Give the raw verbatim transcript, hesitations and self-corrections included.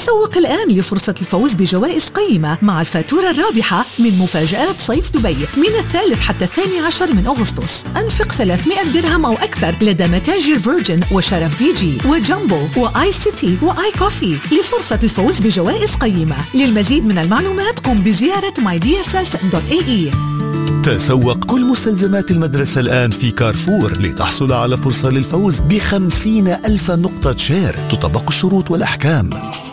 تسوق الآن لفرصة الفوز بجوائز قيمة مع الفاتورة الرابحة من مفاجآت صيف دبي من الثالث حتى الثاني عشر من أغسطس. أنفق ثلاثمائة درهم أو أكثر لدى متاجر فيرجن وشرف دي جي وجامبو وآي سيتي وآي كوفي لفرصة الفوز بجوائز قيمة. للمزيد من المعلومات قم بزيارة ماي دي إس إس دوت إيه إي. تسوق كل مستلزمات المدرسة الآن في كارفور لتحصل على فرصة للفوز بخمسين ألف نقطة شير. تطبق الشروط والأحكام.